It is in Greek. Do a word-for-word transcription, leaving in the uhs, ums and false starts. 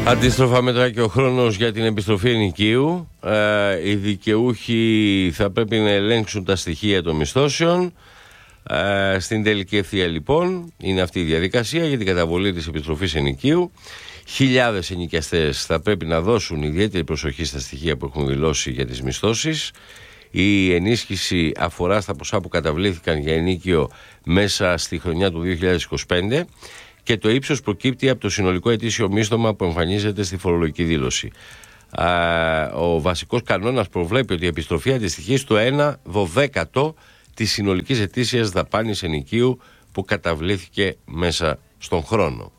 Αντίστροφα μέτρα και ο χρόνος για την επιστροφή ενοικίου. Ε, οι δικαιούχοι θα πρέπει να ελέγξουν τα στοιχεία των μισθώσεων. Ε, στην τελική ευθεία λοιπόν είναι αυτή η διαδικασία για την καταβολή της επιστροφής ενοικίου. Χιλιάδες ενοικιαστές θα πρέπει να δώσουν ιδιαίτερη προσοχή στα στοιχεία που έχουν δηλώσει για τις μισθώσεις. Η ενίσχυση αφορά στα ποσά που καταβλήθηκαν για ενίκιο μέσα στη χρονιά του δύο χιλιάδες είκοσι πέντε και το ύψος προκύπτει από το συνολικό ετήσιο μίσθωμα που εμφανίζεται στη φορολογική δήλωση. Α, ο βασικός κανόνας προβλέπει ότι η επιστροφή αντιστοιχεί στο ένα δωδέκατο της συνολικής ετήσιας δαπάνης ενοικίου που καταβλήθηκε μέσα στον χρόνο.